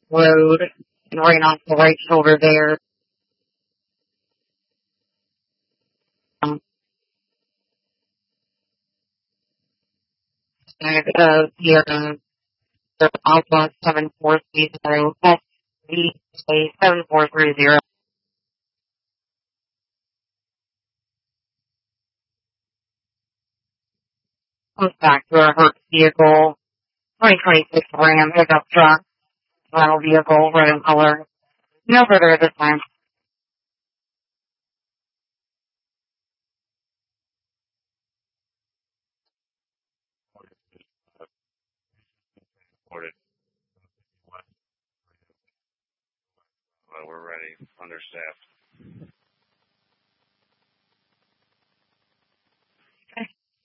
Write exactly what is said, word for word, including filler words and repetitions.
road and right off the right shoulder there. Um, and uh, here, uh, the Alpha seven four three zero, S V A seven four three zero. Comes back to a Hertz vehicle, twenty twenty-six Ram pickup truck, model vehicle, red in color. No further at this time. Reported. Well, we're ready. Understaffed.